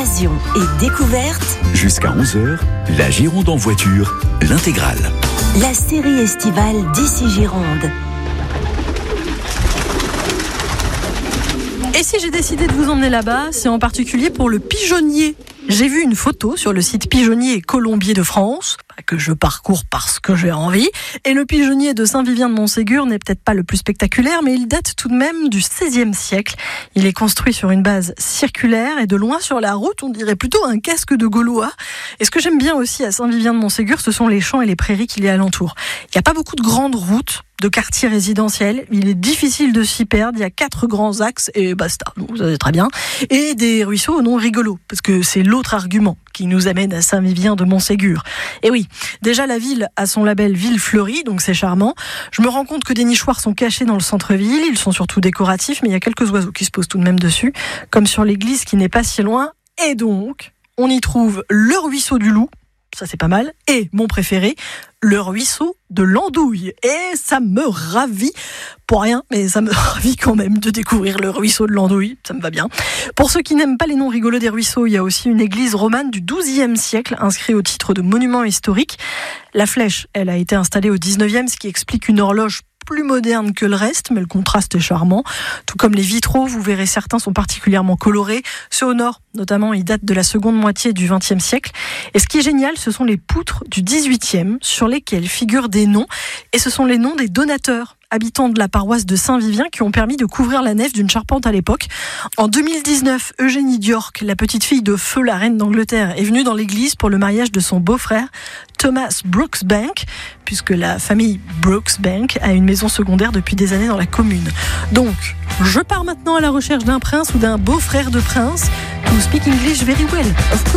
passion et découverte. Jusqu'à 11h, la Gironde en voiture, l'intégrale. La série estivale d'ici Gironde. Et si j'ai décidé de vous emmener là-bas, c'est en particulier pour le pigeonnier. J'ai vu une photo sur le site Pigeonnier et Colombier de France, que je parcours parce que j'ai envie. Et le pigeonnier de Saint-Vivien-de-Montségur n'est peut-être pas le plus spectaculaire, mais il date tout de même du XVIe siècle. Il est construit sur une base circulaire et de loin sur la route, on dirait plutôt un casque de Gaulois. Et ce que j'aime bien aussi à Saint-Vivien-de-Montségur, ce sont les champs et les prairies qu'il y a alentour. Il n'y a pas beaucoup de grandes routes de quartiers résidentiels. Il est difficile de s'y perdre. Il y a 4 grands axes et basta. Donc, ça c'est très bien. Et des ruisseaux au nom rigolo, parce que c'est l'autre argument qui nous amène à Saint-Vivien-de-Montségur. Et oui, déjà la ville a son label Ville Fleurie, donc c'est charmant. Je me rends compte que des nichoirs sont cachés dans le centre-ville. Ils sont surtout décoratifs, mais il y a quelques oiseaux qui se posent tout de même dessus, comme sur l'église qui n'est pas si loin. Et donc, on y trouve le ruisseau du Loup. Ça c'est pas mal. Et mon préféré, le ruisseau de l'Andouille. Et ça me ravit, pour rien, mais ça me ravit quand même de découvrir le ruisseau de l'Andouille. Ça me va bien. Pour ceux qui n'aiment pas les noms rigolos des ruisseaux, il y a aussi une église romane du XIIe siècle, inscrite au titre de monument historique. La flèche, elle a été installée au XIXe, ce qui explique une horloge plus moderne que le reste, mais le contraste est charmant. Tout comme les vitraux, vous verrez, certains sont particulièrement colorés. Ceux au nord, notamment, ils datent de la seconde moitié du XXe siècle. Et ce qui est génial, ce sont les poutres du XVIIIe, sur lesquelles figurent des noms. Et ce sont les noms des donateurs, habitants de la paroisse de Saint-Vivien, qui ont permis de couvrir la nef d'une charpente à l'époque. En 2019, Eugénie d'York, la petite fille de Feu, la reine d'Angleterre, est venue dans l'église pour le mariage de son beau-frère, Thomas Brooksbank, puisque la famille Brooksbank a une maison secondaire depuis des années dans la commune. Donc, je pars maintenant à la recherche d'un prince ou d'un beau-frère de prince. To speak English very well, of course.